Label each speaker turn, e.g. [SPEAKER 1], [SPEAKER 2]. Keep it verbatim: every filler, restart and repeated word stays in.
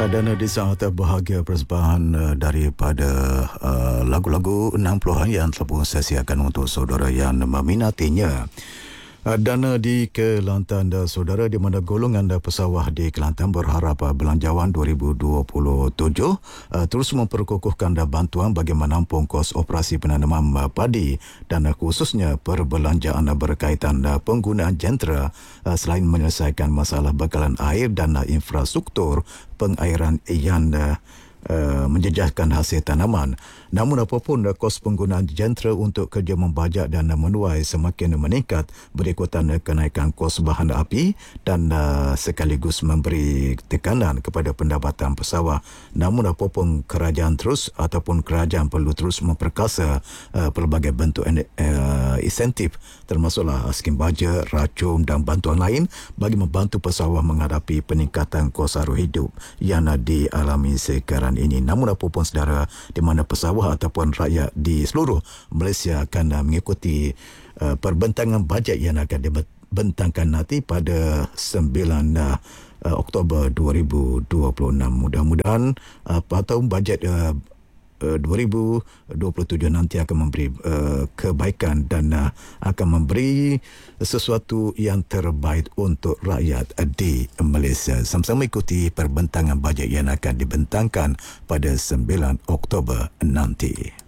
[SPEAKER 1] Dana disahut bahagia persembahan uh, daripada uh, lagu-lagu enam puluhan yang telah pun saya siapkan untuk saudara yang meminatinya. Uh, dana di Kelantan uh, saudara, di mana golongan uh, pesawah di Kelantan berharap uh, Belanjawan dua ribu dua puluh tujuh uh, terus memperkukuhkan uh, bantuan bagi menampung kos operasi penanaman uh, padi dan uh, khususnya perbelanjaan uh, berkaitan uh, penggunaan jentera uh, selain menyelesaikan masalah bekalan air dan uh, infrastruktur pengairan yang uh, uh, menjejaskan hasil tanaman. Namun apapun, uh, kos penggunaan jentera untuk kerja membajak dan uh, menuai semakin meningkat berikutan uh, kenaikan kos bahan api dan uh, sekaligus memberi tekanan kepada pendapatan pesawah. Namun apapun, kerajaan terus ataupun kerajaan perlu terus memperkasa uh, pelbagai bentuk uh, insentif termasuklah skim baja, racun dan bantuan lain bagi membantu pesawah menghadapi peningkatan kos aruh hidup yang dialami sekarang ini. Namun apapun saudara, di mana pesawah ataupun rakyat di seluruh Malaysia akan mengikuti uh, perbentangan bajet yang akan dibentangkan nanti pada sembilan uh, Oktober dua ribu dua puluh enam. Mudah-mudahan uh, tahun bajet uh, dua ribu dua puluh tujuh nanti akan memberi uh, kebaikan dan uh, akan memberi sesuatu yang terbaik untuk rakyat di Malaysia. Sama-sama ikuti perbentangan bajet yang akan dibentangkan pada sembilan Oktober nanti.